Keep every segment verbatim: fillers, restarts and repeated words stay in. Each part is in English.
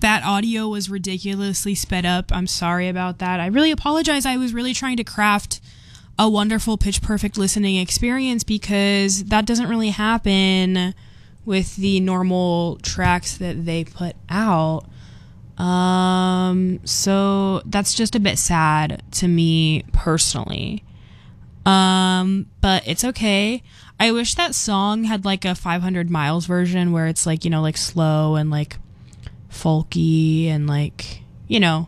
that audio was ridiculously sped up. I'm sorry about that. I really apologize. I was really trying to craft a wonderful Pitch Perfect listening experience because that doesn't really happen with the normal tracks that they put out. Um, so that's just a bit sad to me personally. Um, but it's okay. I wish that song had like a five hundred miles version where it's like, you know, like slow and like folky and like, you know.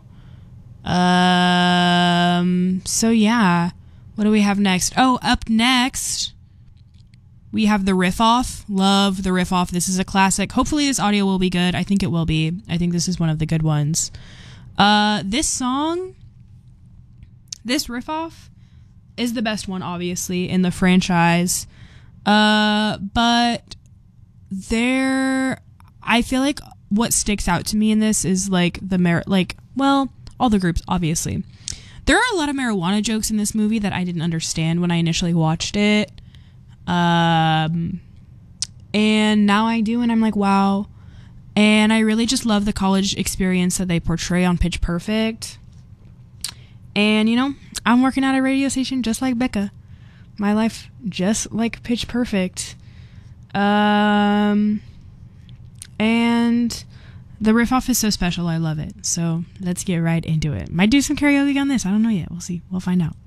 Um, so yeah. What do we have next? Oh, up next, we have the Riff Off. Love the Riff Off. This is a classic. Hopefully this audio will be good. I think it will be. I think this is one of the good ones. Uh, this song, this Riff Off, is the best one, obviously, in the franchise. Uh, but there, I feel like what sticks out to me in this is like the mar- like, well, all the groups, obviously. There are a lot of marijuana jokes in this movie that I didn't understand when I initially watched it. Um, and now I do, and I'm like, wow. And I really just love the college experience that they portray on Pitch Perfect. And, you know, I'm working at a radio station just like Becca. My life just like Pitch Perfect. Um, and the Riff Off is so special. I love it. So let's get right into it. Might do some karaoke on this. I don't know yet. We'll see. We'll find out.